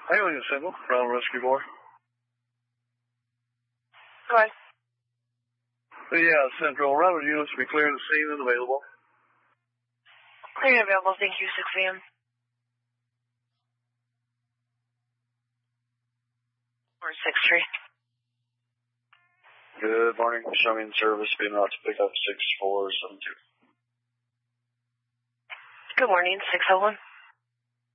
Alien Central, Ground Rescue Board. Go ahead. Yeah, Central. Routed units to be clear and seen and available. Clear and available. Thank you, 6 a.m. Or 6-3. Good morning. Show me in service. Being out to pick up 6472. Good morning, 601.